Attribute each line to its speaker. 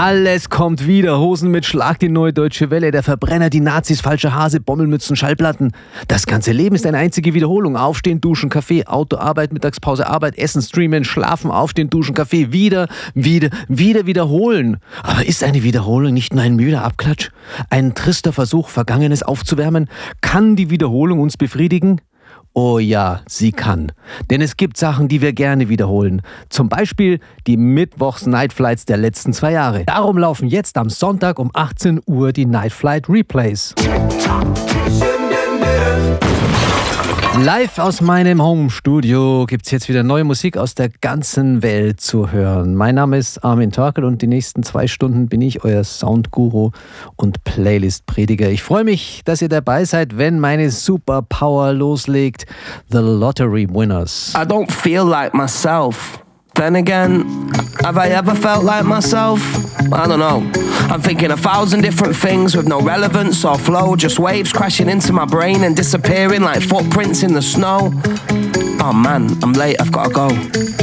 Speaker 1: Alles kommt wieder. Hosen mit Schlag, die neue deutsche Welle, der Verbrenner, die Nazis, falsche Hase, Bommelmützen, Schallplatten. Das ganze Leben ist eine einzige Wiederholung. Aufstehen, duschen, Kaffee, Auto, Arbeit, Mittagspause, Arbeit, Essen, Streamen, Schlafen, Aufstehen, duschen, Kaffee, wieder wiederholen. Aber ist eine Wiederholung nicht nur ein müder Abklatsch? Ein trister Versuch, Vergangenes aufzuwärmen? Kann die Wiederholung uns befriedigen? Oh ja, sie kann. Denn es gibt Sachen, die wir gerne wiederholen. Zum Beispiel die Mittwochs-Nightflights der letzten 2 Jahre. Darum laufen jetzt am Sonntag um 18 Uhr die Nightflight Replays. Live aus meinem Home-Studio gibt's jetzt wieder neue Musik aus der ganzen Welt zu hören. Mein Name ist Armin Torkel und die nächsten 2 Stunden bin ich euer Soundguru und Playlist-Prediger. Ich freue mich, dass ihr dabei seid, wenn meine Superpower loslegt. The Lottery Winners.
Speaker 2: I don't feel like myself. Then again, have I ever felt like myself? I don't know. I'm thinking 1,000 different things with no relevance or flow. Just waves crashing into my brain and disappearing like footprints in the snow. Oh man, I'm late, I've gotta go.